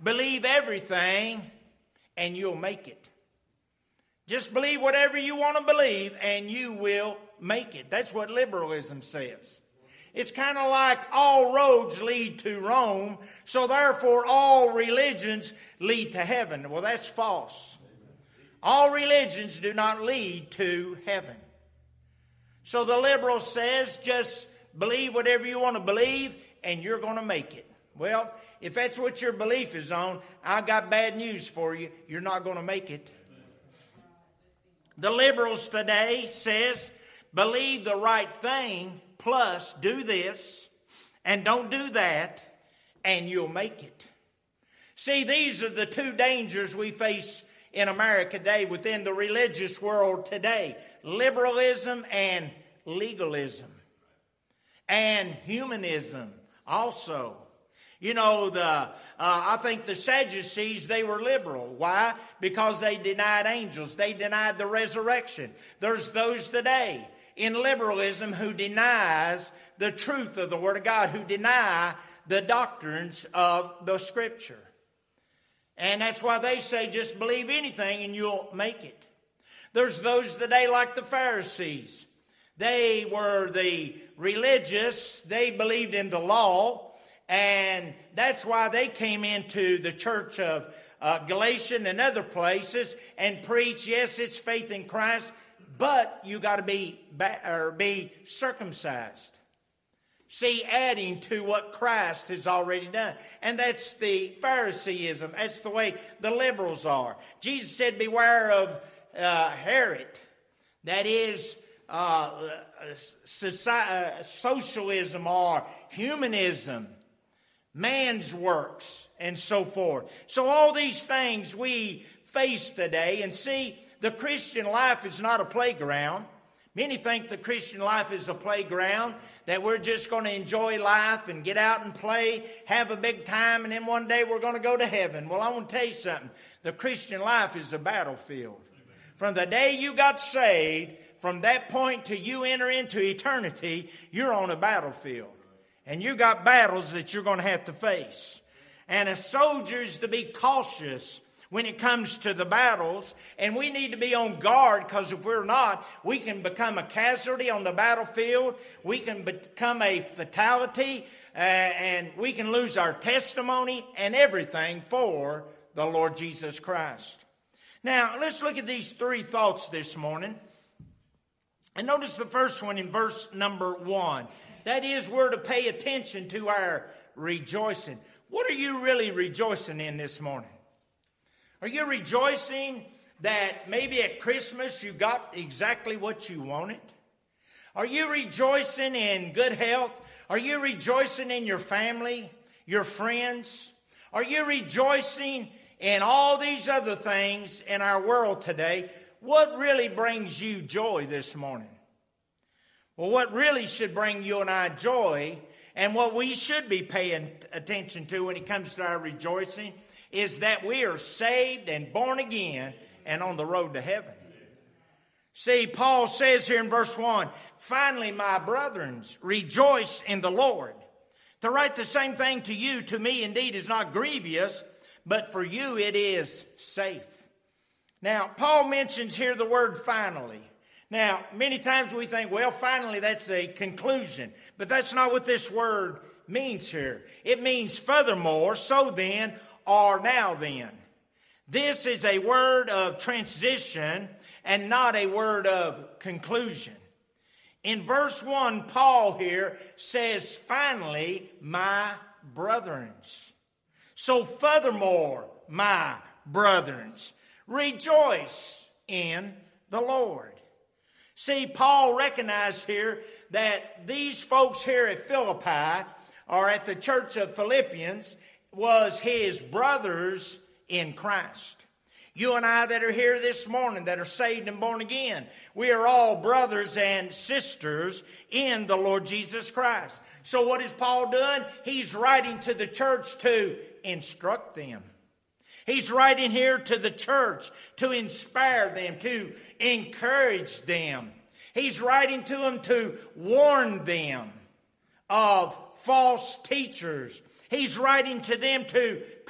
believe everything and you'll make it. Just believe whatever you want to believe and you will make it. That's what liberalism says. It's kind of like all roads lead to Rome, so therefore all religions lead to heaven. Well, that's false. All religions do not lead to heaven. So the liberal says, just believe whatever you want to believe and you're going to make it. Well, if that's what your belief is on, I've got bad news for you. You're not going to make it. The liberals today says, believe the right thing, plus do this, and don't do that, and you'll make it. See, these are the two dangers we face in America today, within the religious world today. Liberalism and legalism. And humanism also. You know, I think the Sadducees, they were liberal. Why? Because they denied angels. They denied the resurrection. There's those today in liberalism who denies the truth of the Word of God, who deny the doctrines of the Scripture. And that's why they say just believe anything and you'll make it. There's those today like the Pharisees. They were the religious. They believed in the law. And that's why they came into the church of Galatia and other places and preached, yes, it's faith in Christ, but you got to be circumcised. See, adding to what Christ has already done. And that's the Phariseeism. That's the way the liberals are. Jesus said, beware of Herod. That is socialism or humanism. Man's works, and so forth. So all these things we face today. And see, the Christian life is not a playground. Many think the Christian life is a playground, that we're just going to enjoy life and get out and play, have a big time, and then one day we're going to go to heaven. Well, I want to tell you something. The Christian life is a battlefield. From the day you got saved, from that point till you enter into eternity, you're on a battlefield. And you got battles that you're going to have to face. And as soldiers, to be cautious when it comes to the battles. And we need to be on guard, because if we're not, we can become a casualty on the battlefield. We can become a fatality. And we can lose our testimony and everything for the Lord Jesus Christ. Now, let's look at these three thoughts this morning. And notice the first one in verse number 1. That is, we're to pay attention to our rejoicing. What are you really rejoicing in this morning? Are you rejoicing that maybe at Christmas you got exactly what you wanted? Are you rejoicing in good health? Are you rejoicing in your family, your friends? Are you rejoicing in all these other things in our world today? What really brings you joy this morning? Well, what really should bring you and I joy, and what we should be paying attention to when it comes to our rejoicing, is that we are saved and born again and on the road to heaven. See, Paul says here in verse 1, finally, my brethren, rejoice in the Lord. To write the same thing to you, to me indeed, is not grievous, but for you it is safe. Now, Paul mentions here the word finally. Now, many times we think, well, finally, that's a conclusion. But that's not what this word means here. It means furthermore, so then, or now then. This is a word of transition and not a word of conclusion. In verse 1, Paul here says, finally, my brethren. So furthermore, my brethren, rejoice in the Lord. See, Paul recognized here that these folks here at Philippi, or at the church of Philippians, was his brothers in Christ. You and I that are here this morning, that are saved and born again, we are all brothers and sisters in the Lord Jesus Christ. So what is Paul doing? He's writing to the church to instruct them. He's writing here to the church to inspire them, to encourage them. He's writing to them to warn them of false teachers. He's writing to them to